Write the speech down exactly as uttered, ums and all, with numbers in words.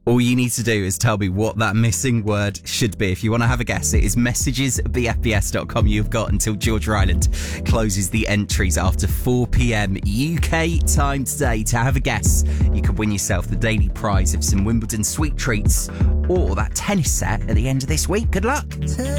All you need to do is tell me what that missing word should be. If you want to have a guess, it is messages at b f b s dot com. You've got until Georgia Island closes the entries after four p.m. U K time today to have a guess. You could win yourself the daily prize of some Wimbledon sweet treats or that tennis set at the end of this week. Good luck.